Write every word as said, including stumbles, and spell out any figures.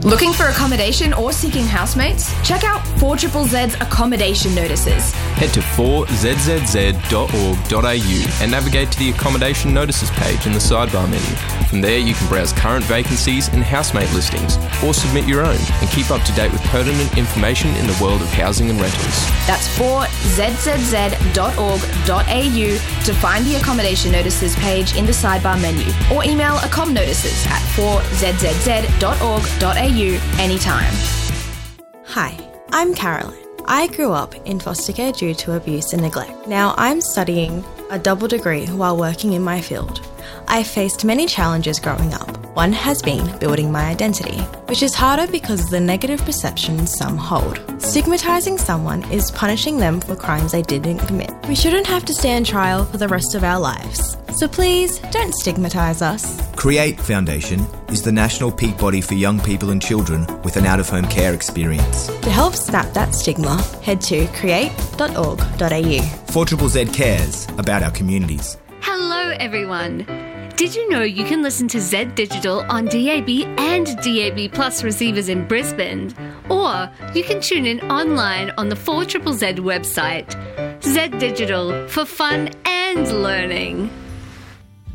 Looking for accommodation or seeking housemates? Check out four Z Z Z's accommodation notices. Head to four z z z dot org dot a u and navigate to the accommodation notices page in the sidebar menu. From there you can browse current vacancies and housemate listings or submit your own and keep up to date with pertinent information in the world of housing and rentals. That's four z z z dot org dot a u to find the accommodation notices page in the sidebar menu, or email accom notices at four z z z dot org dot a u anytime. Hi, I'm Caroline. I grew up in foster care due to abuse and neglect. Now I'm studying a double degree while working in my field. I faced many challenges growing up. One has been building my identity, which is harder because of the negative perceptions some hold. Stigmatising someone is punishing them for crimes they didn't commit. We shouldn't have to stand trial for the rest of our lives. So please, don't stigmatise us. Create Foundation is the national peak body for young people and children with an out-of-home care experience. To help snap that stigma, head to create dot org dot a u. four Z Z Z cares about our communities. Hello everyone! Did you know you can listen to Z Digital on D A B and D A B Plus receivers in Brisbane? Or you can tune in online on the four Z Z Z website. Z Digital, for fun and learning.